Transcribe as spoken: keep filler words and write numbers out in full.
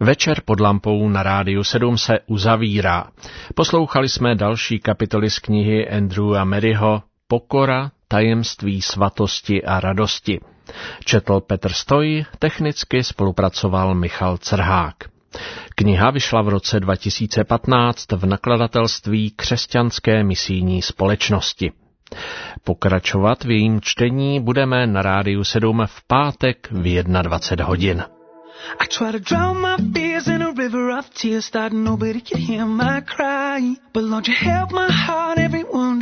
Večer pod lampou na Rádiu sedm se uzavírá. Poslouchali jsme další kapitoly z knihy Andrewa Maryho Pokora, tajemství svatosti a radosti. Četl Petr Stoj, technicky spolupracoval Michal Crhák. Kniha vyšla v roce dva tisíce patnáct v nakladatelství Křesťanské misijní společnosti. Pokračovat v jejím čtení budeme na Rádiu sedm v pátek v dvacet jedna hodin. I try to drown my fears in a river of tears, thought nobody could hear my cry. But Lord, you held my heart, every one